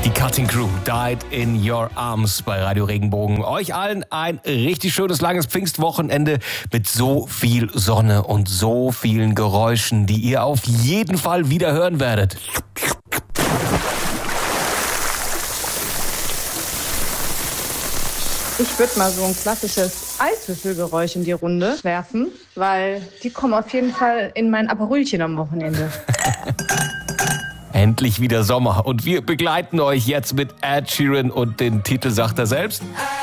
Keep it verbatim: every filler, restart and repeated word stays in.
Die Cutting Crew, Died in Your Arms bei Radio Regenbogen. Euch allen ein richtig schönes, langes Pfingstwochenende mit so viel Sonne und so vielen Geräuschen, die ihr auf jeden Fall wieder hören werdet. Ich würde mal so ein klassisches Eiswürfelgeräusch in die Runde werfen, weil die kommen auf jeden Fall in mein Aperolchen am Wochenende. Endlich wieder Sommer und wir begleiten euch jetzt mit Ed Sheeran und den Titel sagt er selbst.